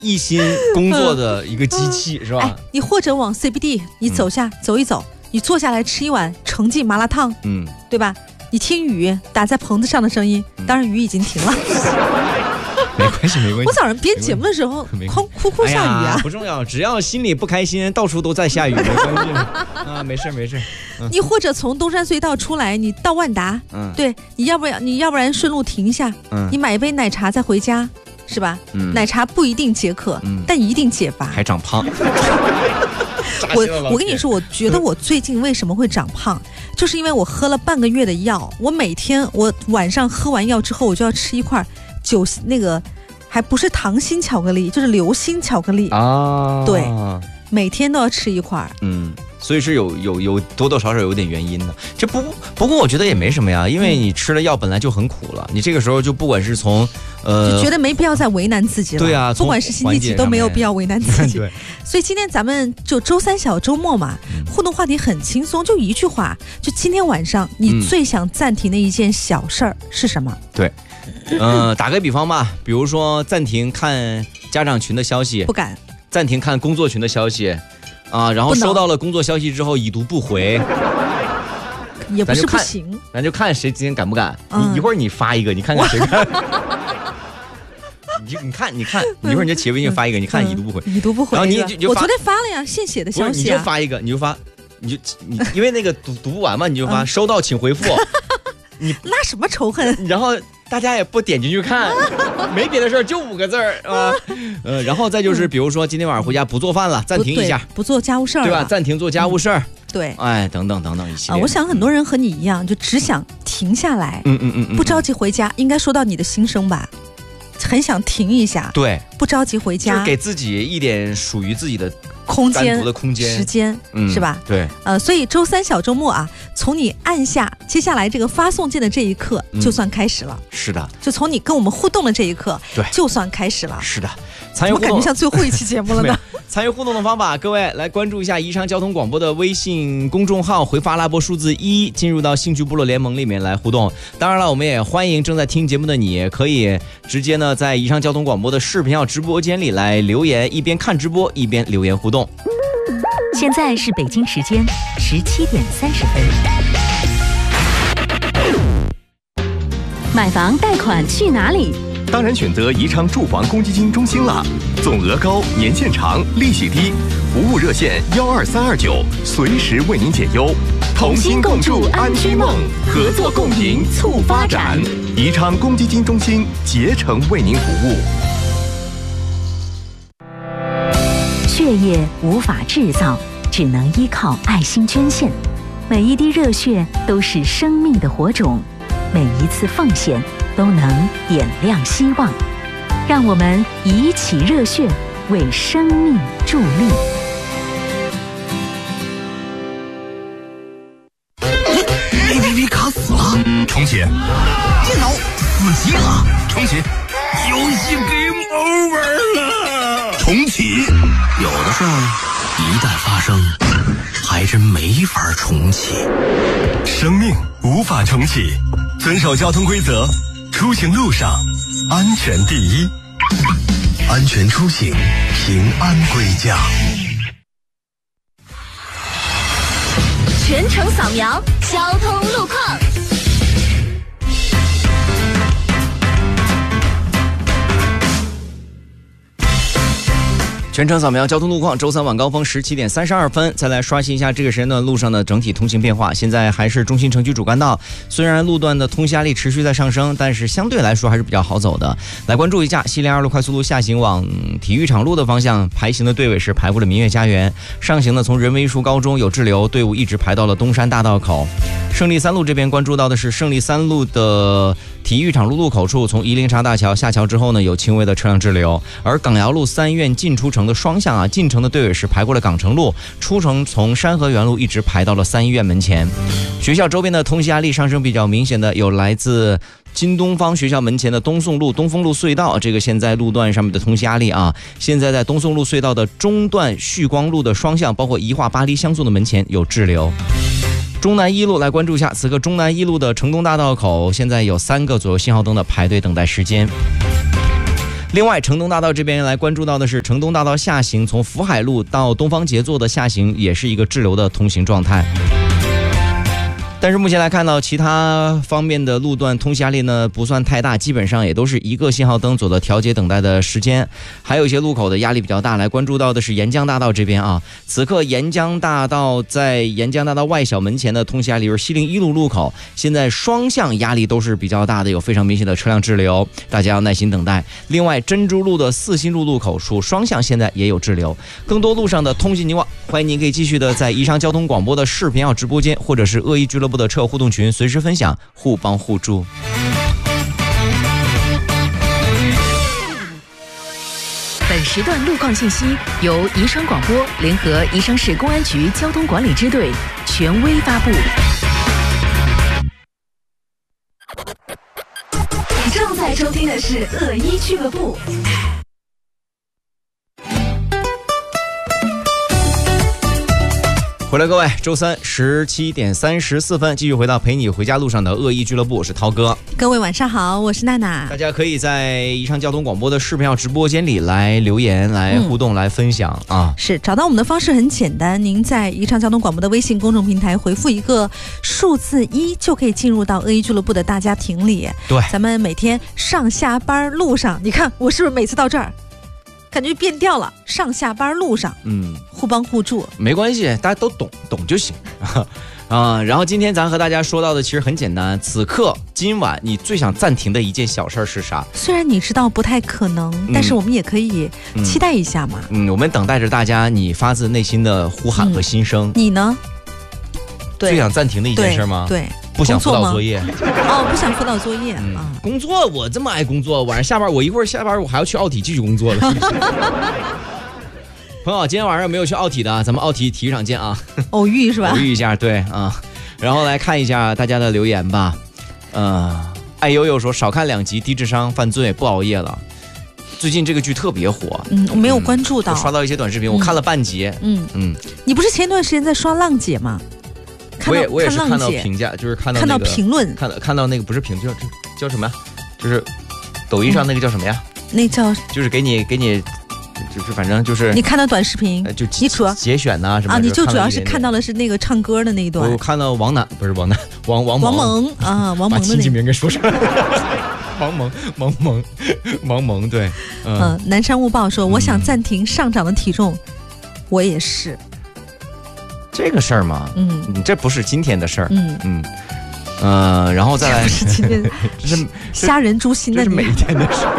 一心工作的一个机器，是吧？ 你或者往 CBD 你走一走，你坐下来吃一碗重庆麻辣烫，对吧？你听雨打在棚子上的声音，当然雨已经停了。 没关系。 我早上编节目的时候，哭下雨啊， 不重要，只要心里不开心，到处都在下雨，没关系啊，没事。 你或者从东山隧道出来，你到万达，对，你要不然顺路停一下，你买一杯奶茶再回家，是吧？奶茶不一定解渴，但一定解乏， 还长胖。 我跟你说，我觉得我最近为什么会长胖，就是因为我喝了半个月的药，我每天晚上喝完药之后，我就要吃一块那个还不是糖心巧克力，就是流心巧克力啊，对，每天都要吃一块。 所以是有多多少少有点原因的。这不过我觉得也没什么呀，因为你吃了药本来就很苦了，你这个时候就不管是从就觉得没必要再为难自己了。 对啊， 不管是星期几都没有必要为难自己。对，所以今天咱们就周三小周末嘛，互动话题很轻松，就一句话，就今天晚上你最想暂停的一件小事儿是什么？ 对，打个比方吧，比如说暂停看家长群的消息， 不敢； 暂停看工作群的消息。然后收到了工作消息之后已读不回， 也不是不行， 咱就看谁今天敢不敢。你一会儿你发一个，你看看谁敢。你看，你一会儿你就企业微信发一个，你看已读不回，然后你就我昨天发了呀，现写的消息， 你就发一个，你因为那个读不完嘛，你就发收到请回复。你拉什么仇恨？ 然后大家也不点进去看，没别的事儿，就5个字儿啊。然后再就是，比如说今天晚上回家不做饭了，暂停一下， 不做家务事儿， 对吧？暂停做家务事儿， 对， 等等一系列。 我想很多人和你一样，就只想停下来，不着急回家。应该说到你的心声吧，很想停一下， 对， 不着急回家， 就是给自己一点属于自己的空间、 单独的空间、 时间，是吧？ 对， 所以周三小周末啊，从你按下接下来这个发送键的这一刻，就算开始了。 是的， 就从你跟我们互动的这一刻， 对， 就算开始了。 是的，参与互动， 我感觉像最后一期节目了呢。 参与互动的方法，各位来关注一下宜昌交通广播的微信公众号，回发阿拉伯数字1，进入到兴趣部落联盟里面来互动。当然了，我们也欢迎正在听节目的你，可以直接呢在宜昌交通广播的视频号直播间里来留言，一边看直播一边留言互动。 现在是北京时间17:30。买房贷款去哪里？ 当然选择宜昌住房公积金中心了，总额高，年限长，利息低，服务热线12329，随时为您解忧。同心共筑安居梦，合作共赢促发展。宜昌公积金中心竭诚为您服务。 血液无法制造，只能依靠爱心捐献。每一滴热血都是生命的火种，每一次奉献都能点亮希望。让我们一起热血，为生命助力。 你卡死了，重启。电脑死机了，重启。游戏 game over 了，重启。有的事儿一旦发生，还真没法重启。 生命无法重启，遵守交通规则，出行路上安全第一。 安全出行，平安归家。 全程扫描交通路况。 全程扫描交通路况，周三晚高峰17:32。再来刷新一下这个时间段路上的整体通行变化。现在还是中心城区主干道，虽然路段的通行压力持续在上升，但是相对来说还是比较好走的。来关注一下西连2路快速路下行往体育场路的方向，排行的队尾是排过了民悦家园，上行的从人文艺术高中有滞留，队伍一直排到了东山大道口。胜利3路这边关注到的是胜利3路的体育场路路口处，从夷陵察大桥下桥之后呢，有轻微的车辆滞留。而港瑶路3院进出城的双向啊，进城的队尾是排过了港城路，出城从山河园路一直排到了3医院门前。学校周边的通行压力上升比较明显的有来自金东方学校门前的东宋路、东风路隧道，这个现在路段上面的通行压力啊，现在在东宋路隧道的中段旭光路的双向，包括宜化巴黎相送的门前有滞留。中南一路来关注一下，此刻中南一路的城东大道口现在有3个左右信号灯的排队等待时间。 另外，城东大道这边来关注到的是城东大道下行，从福海路到东方杰作的下行也是一个滞留的通行状态。但是目前来看到，其他方面的路段通行压力呢不算太大，基本上也都是一个信号灯左右的调节等待的时间。还有一些路口的压力比较大，来关注到的是沿江大道这边啊。此刻沿江大道在沿江大道外小门前的通行压力是西陵一路路口，现在双向压力都是比较大的，有非常明显的车辆滞留，大家要耐心等待。另外，珍珠路的四新路路口处双向现在也有滞留。更多路上的通行情况，欢迎您可以继续的在宜昌交通广播的视频号直播间或者是恶意俱乐部的车友互动群随时分享，互帮互助。 本时段路况信息由宜昌广播联合宜昌市公安局交通管理支队权威发布。 你正在收听的是恶一俱乐部。 回来各位，周三17点34分，继续回到陪你回家路上的恶意俱乐部，我是涛哥。 各位晚上好，我是娜娜。 大家可以在宜昌交通广播的视频号直播间里来留言、来互动、来分享啊。 是，找到我们的方式很简单，您在宜昌交通广播的微信公众平台回复一个数字1，就可以进入到恶意俱乐部的大家庭里。 对， 咱们每天上下班路上，你看我是不是每次到这儿感觉变调了？上下班路上，互帮互助， 没关系，大家都懂就行啊。然后今天咱和大家说到的其实很简单，此刻今晚你最想暂停的一件小事是啥？ 虽然你知道不太可能，但是我们也可以期待一下嘛。 我们等待着大家你发自内心的呼喊和心声。 你呢？ 最想暂停的一件事吗？ 对。 不想辅导作业哦，不想辅导作业啊！ 工作我这么爱工作，晚上下班我一会儿下班我还要去奥体继续工作了。朋友，今天晚上没有去奥体的，咱们奥体体育场见啊！ 偶遇是吧？ 偶遇一下，对啊。然后来看一下大家的留言吧。爱悠悠说少看2集，低智商犯罪不熬夜了。最近这个剧特别火， 我没有关注到， 我刷到一些短视频，我看了半集。 你不是前一段时间在刷浪姐吗？ 我也是看到评价，就是看到评论， 看到那个不是评论，叫什么呀？就是抖音上那个叫什么呀？ 那叫就是给你，就是反正就是你看到短视频， 就你主要节选呐什么啊？你就主要是看到的是那个唱歌的那一段。 我看到王蒙啊，王蒙的亲戚名给说出来。王蒙对。 南山误报说，我想暂停上涨的体重，我也是。 这个事儿嘛，这不是今天的事儿，然后再来， 不是今天， 这是虾仁诛心的， 这是每天的事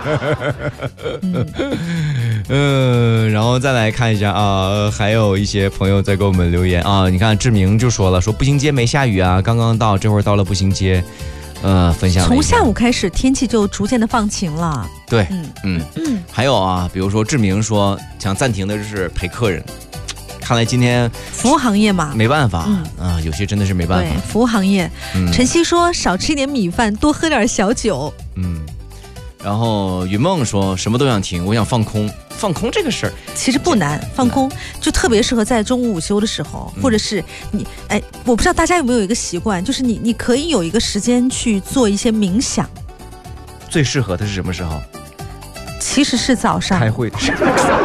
儿。然后再来看一下啊，还有一些朋友在给我们留言啊，你看志明就说了，说步行街没下雨啊，刚刚到，这会儿到了步行街，分享从下午开始天气就逐渐的放晴了， 对，还有啊，比如说志明说想暂停的就是陪客人。看来今天服务行业嘛， 没办法，有些真的是没办法。 对，服务行业。晨曦说少吃一点米饭，多喝点小酒。 然后雨梦说什么都想停，我想放空。放空这个事儿其实不难，放空就特别适合在中午午休的时候，或者是你我不知道大家有没有一个习惯，就是你可以有一个时间去做一些冥想。 最适合的是什么时候？ 其实是早上开会的时候。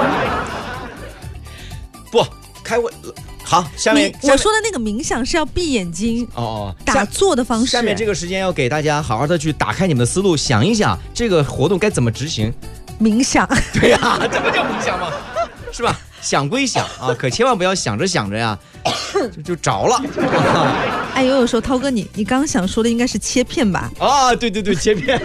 不。开会好，下面我说的那个冥想是要闭眼睛打坐的方式。 下面这个时间要给大家好好的去打开你们的思路，想一想这个活动该怎么执行。 冥想， 对呀，这不叫冥想吗？是吧？想归想啊，可千万不要想着想着呀，就着了。 有时候涛哥，你刚刚想说的应该是切片吧？ 啊，对，切片。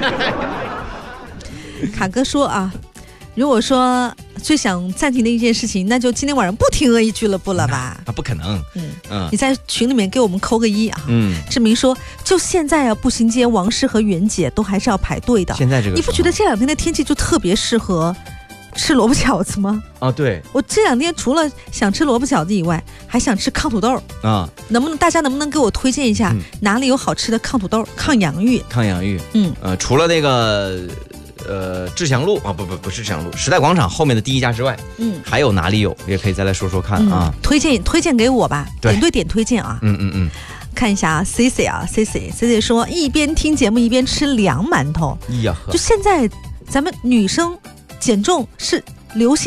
卡哥说啊。如果说最想暂停的一件事情，那就今天晚上不听恶意俱乐部了吧？ 不可能。 你在群里面给我们扣个1啊。志明说，就现在啊，步行街王师和袁姐都还是要排队的。 现在这个， 你不觉得这2天的天气就特别适合吃萝卜饺子吗？ 啊，对。 我这2天除了想吃萝卜饺子以外，还想吃炕土豆啊。大家能不能给我推荐一下哪里有好吃的炕土豆、炕洋芋？除了那个。志祥路啊，不是志祥路，时代广场后面的第一家之外，还有哪里有？也可以再来说说看啊。推荐给我吧，点对点推荐啊。看一下啊 ，C C 说一边听节目一边吃凉馒头。 呀呵， 就现在咱们女生减重是流行